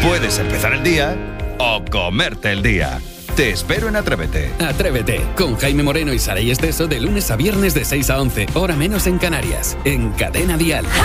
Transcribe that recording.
Puedes empezar el día o comerte el día. Te espero en Atrévete. Atrévete, con Jaime Moreno y Saray Esteso de lunes a viernes de 6 a 11, hora menos en Canarias, en Cadena Dial.